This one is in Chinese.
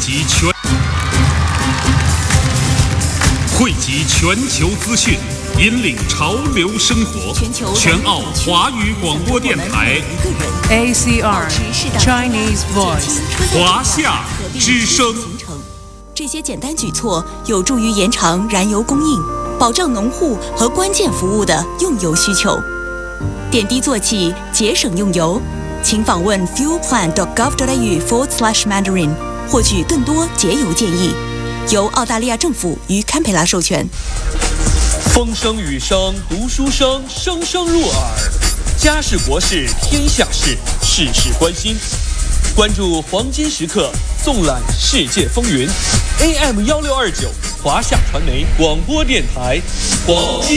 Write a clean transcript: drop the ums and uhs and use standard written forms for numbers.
全球资讯，引领潮流生活。全澳华语广播电台 ACR Chinese Voice 华夏之声。 这些简单举措有助于延长燃油供应，保障农户和关键服务的用油需求。点滴做起，节省用油，请访问 fuelplan.gov.au/Mandarin 获取更多节油建议。由澳大利亚政府与堪培拉授权。 风声雨声读书声，声声入耳。家事国事天下事，事事关心。关注黄金时刻，纵览世界风云。AM 1629，华夏传媒广播电台，黄金。